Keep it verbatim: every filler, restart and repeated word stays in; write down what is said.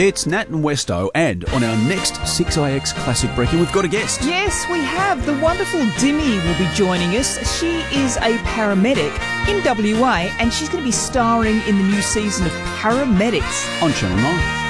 It's Nat and Westo, and on our next six I X Classic Breaking, we've got a guest. Yes, we have. The wonderful Dimmy will be joining us. She is a paramedic in W A, and she's going to be starring in the new season of Paramedics On Channel nine.